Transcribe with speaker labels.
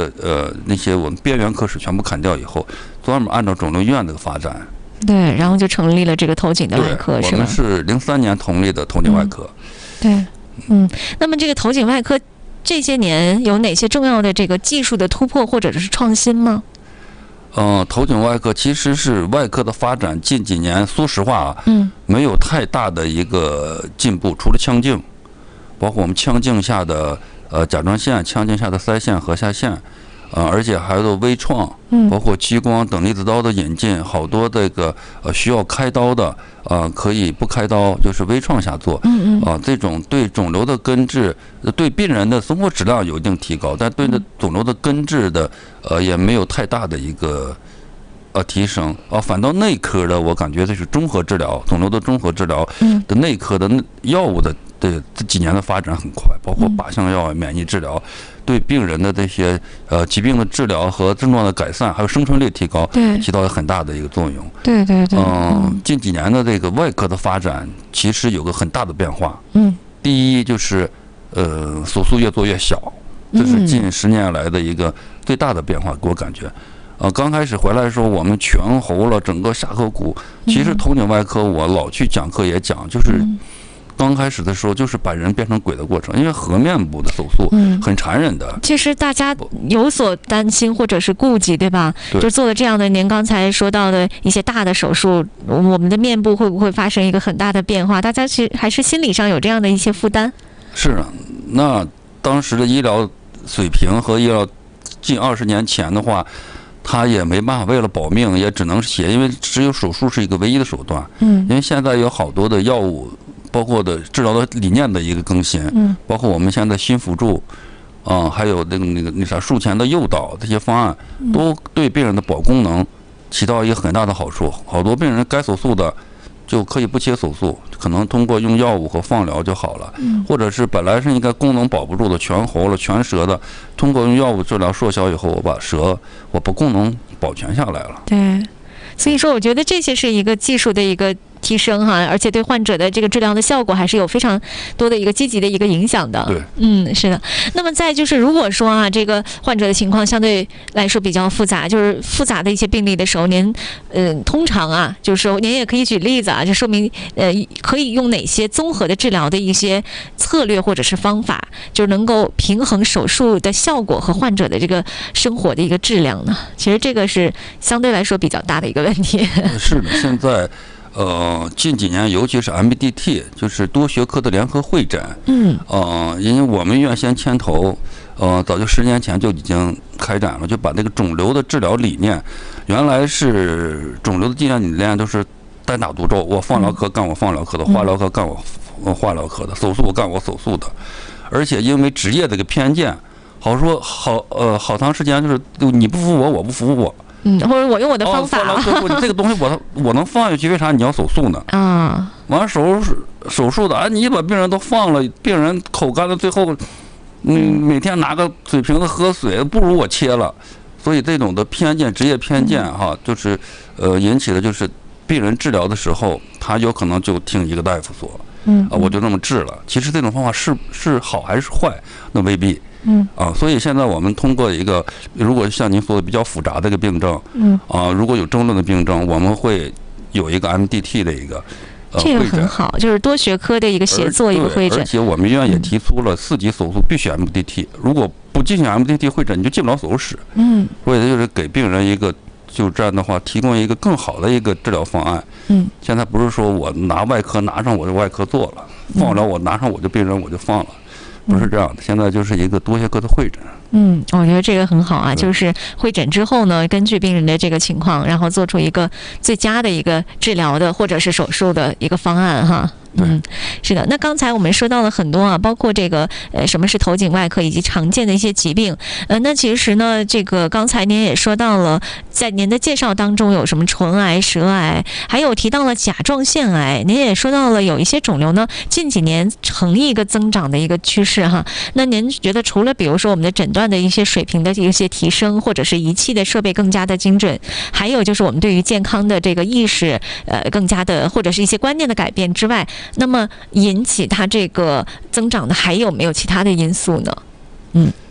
Speaker 1: 的那些我们边缘科室全部砍掉以后，专门按照肿瘤医院这个发展。
Speaker 2: 对，然后就成立了这个头颈的外科，是吧？
Speaker 1: 我们是03年成立的头颈外科。
Speaker 2: 对，那么这个头颈外科这些年有哪些重要的这个技术的突破或者是创新吗？
Speaker 1: 头颈外科其实是外科的发展近几年，说实话啊，没有太大的一个进步，除了腔镜，包括我们腔镜下的甲状腺、腔镜下的腮腺、颌下腺。而且还有微创，包括激光等离子刀的引进，好多这个需要开刀的，可以不开刀，就是微创下做，这种对肿瘤的根治，对病人的生活质量有一定提高，但对这肿瘤的根治的，也没有太大的一个提升反倒内科的，我感觉这是综合治疗，肿瘤的综合治疗的内科的药物的这几年的发展很快，包括靶向药、免疫治疗。对病人的这些疾病的治疗和症状的改善，还有生存率提高，起到了很大的一个作用。
Speaker 2: 对。
Speaker 1: 近几年的这个外科的发展，其实有个很大的变化。第一就是手术越做越小，这是近10年来的一个最大的变化，给我感觉。刚开始回来的时候，我们全喉了，整个下颌骨。其实头颈外科我老去讲课也讲，就是。刚开始的时候就是把人变成鬼的过程，因为颌面部的手术很残忍的。
Speaker 2: 其实大家有所担心或者是顾忌，对吧？
Speaker 1: 对，
Speaker 2: 就做了这样的您刚才说到的一些大的手术，我们的面部会不会发生一个很大的变化？大家其实还是心理上有这样的一些负担。
Speaker 1: 是啊，那当时的医疗水平和医疗近20年前的话，他也没办法，为了保命也只能写，因为只有手术是一个唯一的手段。因为现在有好多的药物。包括的治疗的理念的一个更新，包括我们现在新辅助，还有那啥术前的诱导这些方案，都对病人的保功能起到一个很大的好处。好多病人该手术的就可以不切手术，可能通过用药物和放疗就好了，或者是本来是应该功能保不住的全喉了、全舌的，通过用药物治疗缩小以后，我把功能保全下来了。
Speaker 2: 对，所以说我觉得这些是一个技术的一个提升哈，而且对患者的这个治疗的效果还是有非常多的一个积极的一个影响的。
Speaker 1: 对，
Speaker 2: 是的。那么再就是如果说这个患者的情况相对来说比较复杂，就是复杂的一些病例的时候，您通常就是说您也可以举例子就说明可以用哪些综合的治疗的一些策略或者是方法，就是能够平衡手术的效果和患者的这个生活的一个质量呢？其实这个是相对来说比较大的一个问题。
Speaker 1: 是的，现在。近几年，尤其是 MDT， 就是多学科的联合会诊。因为我们院先牵头，早就10年前就已经开展了，就把那个肿瘤的治疗理念，原来是肿瘤的治疗理念都是单打独斗，我放疗科干我放疗科的，化疗科干我化疗科的，手术我干我手术的，而且因为职业这个偏见，好长时间就是你不服我，我不服我。
Speaker 2: 或者我用我的方法，
Speaker 1: 这个东西我能放下去，为啥你要手术呢？完了手术的你把病人都放了，病人口干了，最后每天拿个水瓶子喝水，不如我切了。所以这种的偏见，职业偏见就是引起的就是病人治疗的时候，他有可能就听一个大夫说，我就这么治了。其实这种方法是好还是坏，那未必。所以现在我们通过一个，如果像您说的比较复杂的一个病症，如果有争论的病症，我们会有一个 MDT 的一个
Speaker 2: 这个很好，就是多学科的一个协作一个会诊。
Speaker 1: 而且我们医院也提出了4级手术必须 MDT， 如果不进行 MDT 会诊，你就进不了手术室。为的就是给病人一个，就这样的话提供一个更好的一个治疗方案。现在不是说我拿外科拿上我就外科做了，放疗我拿上我就病人我就放了。不是这样的，现在就是一个多学科的会诊。
Speaker 2: 我觉得这个很好就是会诊之后呢，根据病人的这个情况，然后做出一个最佳的一个治疗的或者是手术的一个方案哈。是的。那刚才我们说到了很多包括这个什么是头颈外科以及常见的一些疾病。那其实呢，这个刚才您也说到了，在您的介绍当中有什么唇癌、舌癌，还有提到了甲状腺癌，您也说到了有一些肿瘤呢，近几年呈一个增长的一个趋势哈。那您觉得除了比如说我们的诊断的一些水平的一些提升，或者是仪器的设备更加的精准，还有就是我们对于健康的这个意识更加的，或者是一些观念的改变之外，那么引起它这个增长的还有没有其他的因素呢？